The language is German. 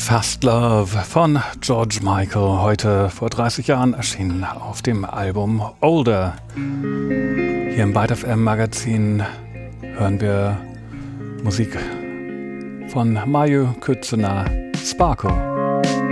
Fast Love von George Michael, heute vor 30 Jahren erschienen auf dem Album Older. Hier im Byte FM Magazin hören wir Musik von Mayu Kutsuna, Sparkle.